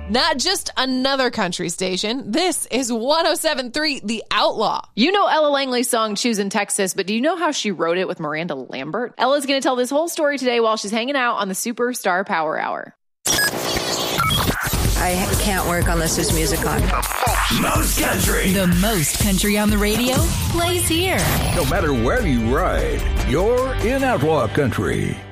Not just another country station. This is 107.3 The Outlaw. You know Ella Langley's song Choosing Texas, but do you know how she wrote it with Miranda Lambert? Ella's going to tell this whole story today while she's hanging out on the Superstar Power Hour. I can't work unless there's music on. Most country. The most country on the radio plays here. No matter where you ride, you're in Outlaw Country.